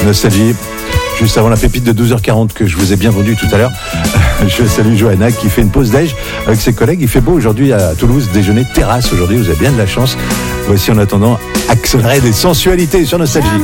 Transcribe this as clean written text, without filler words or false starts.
Nostalgie. Juste avant la pépite de 12h40 que je vous ai bien vendue tout à l'heure. Je salue Johanna qui fait une pause déj avec ses collègues. Il fait beau aujourd'hui à Toulouse, déjeuner terrasse aujourd'hui, vous avez bien de la chance. Voici en attendant accélérer des sensualités sur Nostalgie.